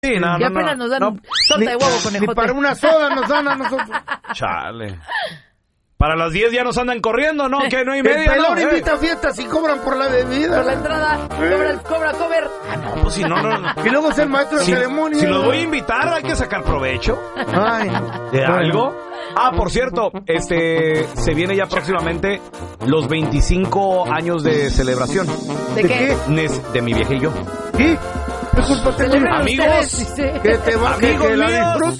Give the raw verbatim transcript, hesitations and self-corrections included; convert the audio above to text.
Sí, no, y no, apenas no, nos dan no, torta ni, de huevo con ejote. Ni para una soda nos dan a nosotros. Chale. Para las diez ya nos andan corriendo, ¿no? Que no hay El media, pelón ¿no? invita a fiestas y cobran por la bebida. Por la entrada, cobra, cobra cover. Ah, no, pues si no, no. Y luego es el maestro de Si, ceremonia. si los voy a invitar, hay que sacar provecho. Ay, ¿De bueno. algo? Ah, por cierto, este, se viene ya próximamente los veinticinco años de celebración. ¿De, ¿De qué? qué? Nes- de mi viejillo. ¿Qué? ¿Qué culpa tengo? Celebren Amigos, ustedes, dice. Que te va, que, Amigos que la míos. disfrutes.